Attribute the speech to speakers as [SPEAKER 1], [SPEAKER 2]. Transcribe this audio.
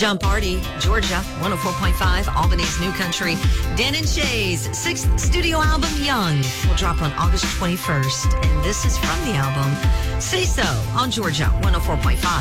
[SPEAKER 1] John Party, Georgia, 104.5, Albany's New Country. Dan and Shay's 6th studio album, Young, will drop on August 21st. And this is from the album, Say So, on Georgia, 104.5.